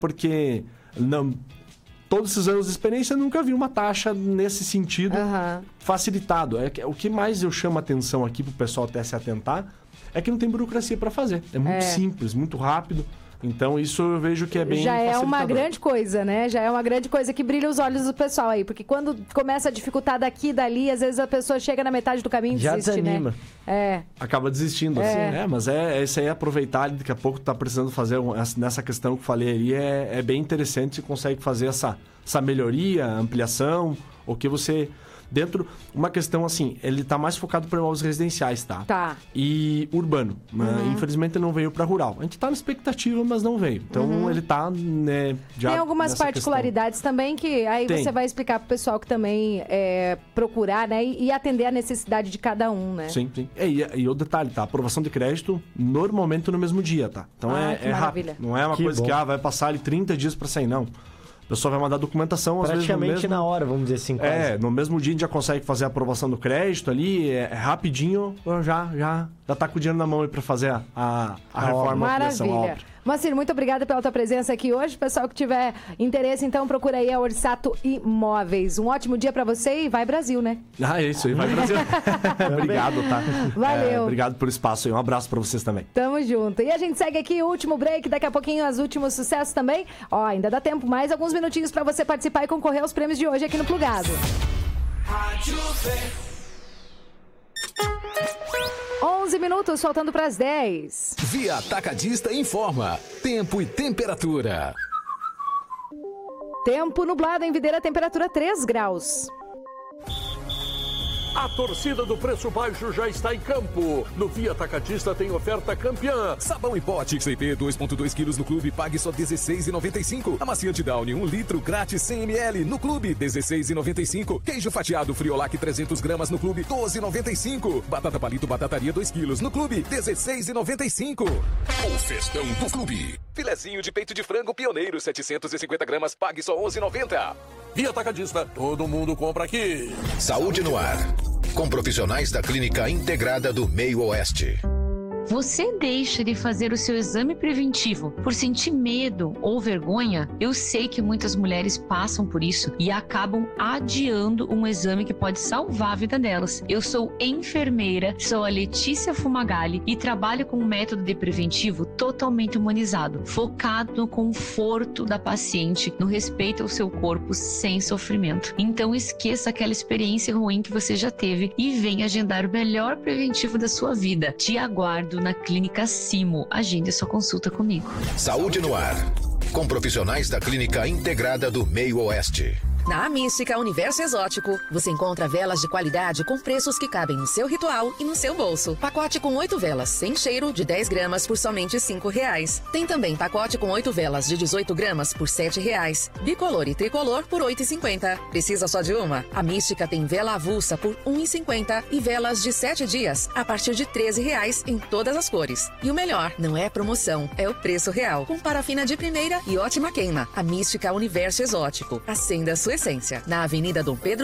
porque não, todos esses anos de experiência eu nunca vi uma taxa nesse sentido facilitado. O que mais eu chamo a atenção aqui para o pessoal até se atentar é que não tem burocracia para fazer. É muito simples, muito rápido. Então, isso eu vejo que é bem facilitador. Já é uma grande coisa, né? Já é uma grande coisa que brilha os olhos do pessoal aí. Porque quando começa a dificultar daqui e dali, às vezes a pessoa chega na metade do caminho e desiste, desanima. Né? Acaba desistindo, assim. Mas isso aí, aproveitar, daqui a pouco tá precisando fazer, nessa questão que eu falei aí, é bem interessante, você consegue fazer essa melhoria, ampliação, o que você... Dentro, uma questão assim, ele tá mais focado para imóveis residenciais, tá? Tá. E urbano. Infelizmente não veio para rural. A gente tá na expectativa, mas não veio. Então ele tá, né, já tem algumas particularidades também que aí você vai explicar pro pessoal que também procurar, né? E atender a necessidade de cada um, né? Sim, sim. E o detalhe, tá? Aprovação de crédito normalmente no mesmo dia, tá? Então é rápido. Não é uma coisa que vai passar ali 30 dias para sair, não. O pessoal vai mandar documentação, às vezes praticamente na hora, vamos dizer assim. Quase. No mesmo dia a gente já consegue fazer a aprovação do crédito ali, rapidinho, já tá com o dinheiro na mão aí para fazer a reforma, a ampliação, a obra. Moacir, muito obrigada pela tua presença aqui hoje. Pessoal que tiver interesse, então procura aí a Orsato Imóveis. Um ótimo dia pra você e vai Brasil, né? É isso aí, vai Brasil. Obrigado, tá? Valeu. Obrigado pelo espaço aí. Um abraço pra vocês também. Tamo junto. E a gente segue aqui o último break, daqui a pouquinho os últimos sucessos também. Ainda dá tempo, mais alguns minutinhos pra você participar e concorrer aos prêmios de hoje aqui no Plugado. Rádio 11 minutos, faltando para as 10. Via Atacadista informa. Tempo e temperatura. Tempo nublado em Videira, temperatura 3 graus. A torcida do preço baixo já está em campo. No Via Atacadista tem oferta campeã. Sabão em pó XCP 2.2 kg no clube, pague só R$16,95. Amaciante Downy 1 litro grátis 100 ml no clube, R$16,95. Queijo fatiado Friolac 300 gramas no clube, R$12,95. Batata palito batataria 2 kg no clube, R$16,95. O festão do clube. Filezinho de peito de frango pioneiro 750 gramas, pague só R$11,90. Via Atacadista, todo mundo compra aqui. Saúde no ar, com profissionais da Clínica Integrada do Meio Oeste. Você deixa de fazer o seu exame preventivo por sentir medo ou vergonha? Eu sei que muitas mulheres passam por isso e acabam adiando um exame que pode salvar a vida delas. Eu sou enfermeira, sou a Letícia Fumagalli e trabalho com um método de preventivo totalmente humanizado, focado no conforto da paciente, no respeito ao seu corpo sem sofrimento. Então esqueça aquela experiência ruim que você já teve e venha agendar o melhor preventivo da sua vida. Te aguardo na Clínica Simo. Agende sua consulta comigo. Saúde no ar, com profissionais da Clínica Integrada do Meio Oeste. Na Mística Universo Exótico, você encontra velas de qualidade com preços que cabem no seu ritual e no seu bolso. Pacote com 8 velas sem cheiro de 10 gramas por somente R$5. Tem também pacote com 8 velas de 18 gramas por R$7. Bicolor e tricolor por R$8,50. Precisa só de uma? A Mística tem vela avulsa por R$1,50 e velas de 7 dias a partir de R$13 em todas as cores. E o melhor, não é promoção, é o preço real. Com parafina de primeira e ótima queima. A Mística Universo Exótico. Acenda a sua essência. Na Avenida Dom Pedro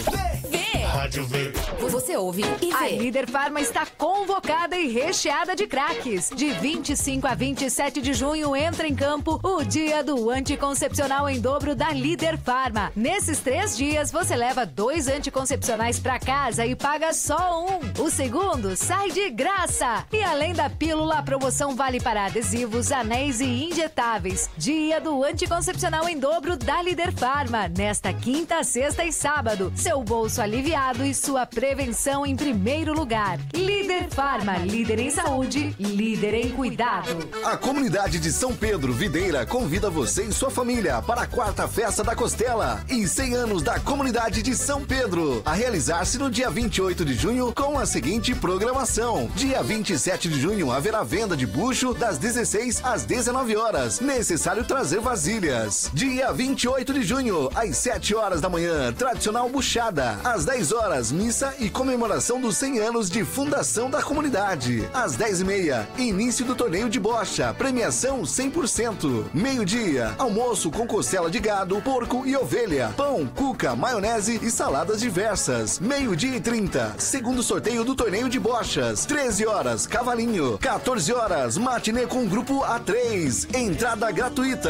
II. Rádio V. Você ouve e vê. A Líder Farma está convocada e recheada de craques. De 25 a 27 de junho entra em campo o dia do anticoncepcional em dobro da Líder Farma. Nesses 3 dias você leva 2 anticoncepcionais para casa e paga só um. O segundo sai de graça. E além da pílula, a promoção vale para adesivos, anéis e injetáveis. Dia do anticoncepcional em dobro da Líder Farma. Nesta quinta, sexta e sábado. Seu bolso aliviado e sua prevenção em primeiro lugar. Líder Farma, líder em saúde, líder em cuidado. A comunidade de São Pedro Videira convida você e sua família para a 4ª Festa da Costela e 100 anos da comunidade de São Pedro, a realizar-se no dia 28 de junho com a seguinte programação. Dia 27 de junho haverá venda de bucho das 16 às 19 horas. Necessário trazer vasilhas. Dia 28 de junho, às 7 horas da manhã, tradicional buchada. Às 10 horas, missa e comemoração dos 100 anos de fundação da comunidade. Às 10h30, início do torneio de bocha, premiação 100%. Meio-dia, almoço com costela de gado, porco e ovelha, pão, cuca, maionese e saladas diversas. Meio-dia e 30, segundo sorteio do torneio de bochas. 13 horas, cavalinho. 14 horas, matinê com grupo A3. Entrada gratuita.